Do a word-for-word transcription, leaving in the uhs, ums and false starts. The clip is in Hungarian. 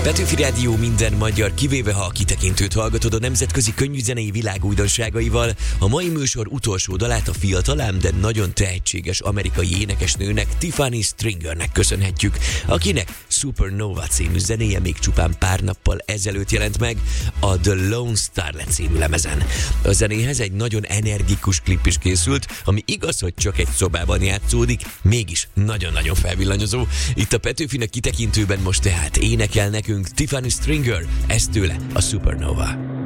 Petőfi Rádió minden magyar, kivéve ha a kitekintőt hallgatod a nemzetközi könnyűzenei világ újdonságaival. A mai műsor utolsó dalát a fiatal ám, de nagyon tehetséges amerikai énekesnőnek, Tiffany Stringernek köszönhetjük, akinek Supernova című zenéje még csupán pár nappal ezelőtt jelent meg a The Lone Starlet című lemezen. A zenéhez egy nagyon energikus klip is készült, ami igaz, hogy csak egy szobában játszódik, mégis nagyon-nagyon felvillanyozó. Itt a Petőfinek kitekintőben most tehát énekel nekünk Tiffany Stringer, ez tőle a Supernova.